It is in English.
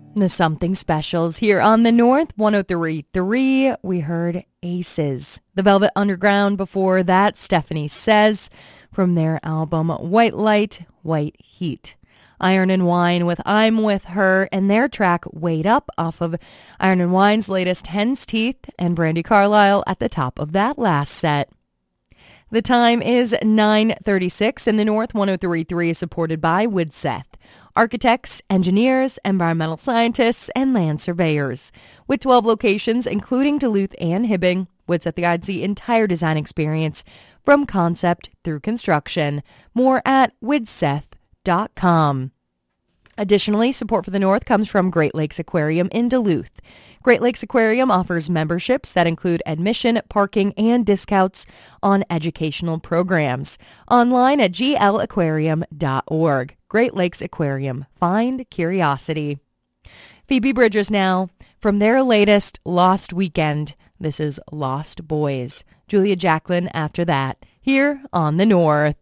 The Something Specials here on the North 103.3. We heard Aces. The Velvet Underground before that, Stephanie Says, from their album White Light, White Heat. Iron and Wine with I'm With Her and their track Wait Up off of Iron and Wine's latest Hen's Teeth, and Brandi Carlile at the top of that last set. The time is 9:36 in the North 103.3 is supported by Widseth, architects, engineers, environmental scientists, and land surveyors. With 12 locations, including Duluth and Hibbing, Widseth guides the entire design experience from concept through construction. More at widseth.com. Additionally, support for the North comes from Great Lakes Aquarium in Duluth. Great Lakes Aquarium offers memberships that include admission, parking, and discounts on educational programs. Online at glaquarium.org. Great Lakes Aquarium. Find curiosity. Phoebe Bridgers now. From their latest Lost Weekend, this is Lost Boys. Julia Jacklin after that, here on the North.